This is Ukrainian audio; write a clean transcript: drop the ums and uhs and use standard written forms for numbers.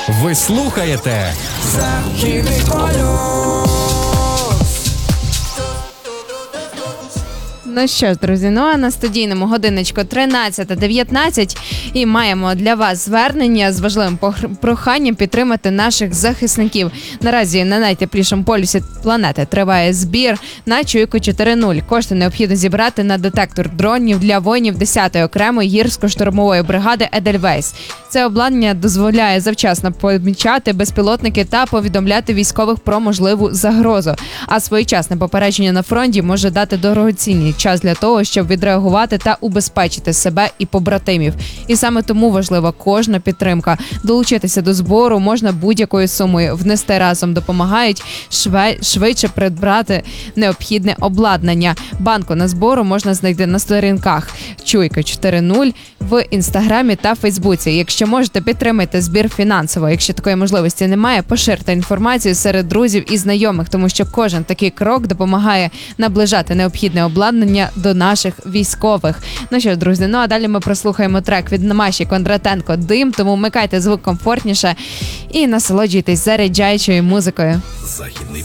Ви слухаєте Західний полюс. Ну що ж, друзі, ну а на студійному годиночку 13:19 і маємо для вас звернення з важливим проханням підтримати наших захисників. Наразі на найтеплішому полюсі планети триває збір на Чуйку 4.0. Кошти необхідно зібрати на детектор дронів для воїнів 10-ї окремої гірсько-штурмової бригади «Едельвейс». Це обладнання дозволяє завчасно помічати безпілотники та повідомляти військових про можливу загрозу. А своєчасне попередження на фронті може дати дорогоцінний час для того, щоб відреагувати та убезпечити себе і побратимів. І саме тому важлива кожна підтримка. Долучитися до збору можна будь-якою сумою. Внести разом допомагають швидше придбати необхідне обладнання. Банку на збору можна знайти на сторінках Чуйка 4.0 в Інстаграмі та Фейсбуці. Якщо можете, підтримайте збір фінансово. Якщо такої можливості немає, поширте інформацію серед друзів і знайомих, тому що кожен такий крок допомагає наближати необхідне обладнання до наших військових. Ну що ж, друзі, ну а далі ми прослухаємо трек від Маші Кондратенко «Дим», тому вмикайте звук комфортніше і насолоджуйтесь заряджаючою музикою. Західний